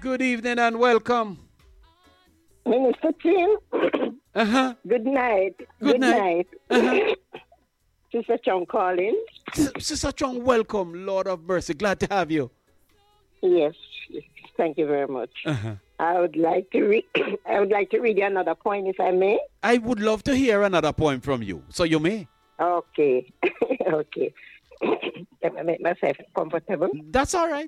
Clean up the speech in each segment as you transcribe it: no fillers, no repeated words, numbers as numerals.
Good evening and welcome. Minister Chin. Good night. Good night. Sister Chong calling. Sister Chong, welcome. Lord of mercy. Glad to have you. Yes. Thank you very much. I would like to read. I would like to read you another poem, if I may. I would love to hear another poem from you. So you may. Okay. Okay. Let me make myself comfortable. That's all right.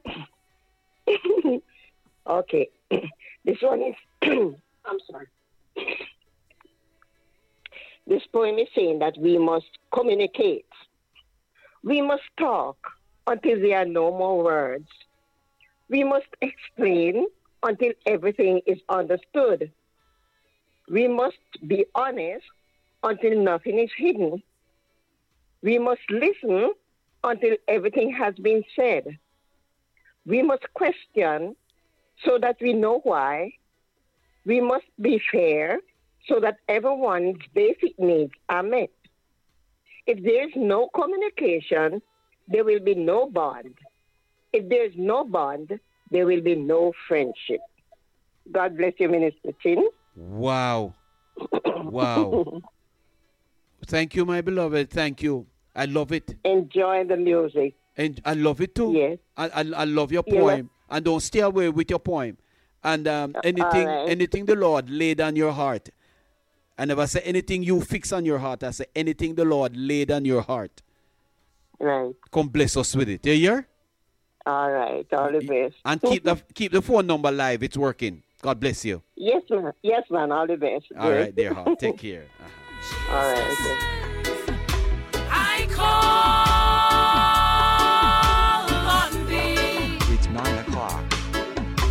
Okay. This one is. I'm sorry. This poem is saying that we must communicate. We must talk until there are no more words. We must explain until everything is understood. We must be honest until nothing is hidden. We must listen until everything has been said. We must question so that we know why. We must be fair so that everyone's basic needs are met. If there is no communication, there will be no bond. If there is no bond, there will be no friendship. God bless you, Minister Chin. Wow. Wow. Thank you, my beloved. Thank you. I love it. Enjoy the music. And I love it too. Yes. I love your poem. And don't stay away with your poem. And anything the Lord laid on your heart. I never say anything you fix on your heart. I say anything the Lord laid on your heart. Right. Come bless us with it. You hear? All right. All the best. And keep the phone number live. It's working. God bless you. Yes, man. Yes, man. All the best. All right, dear heart. Take care. All right. Okay. I call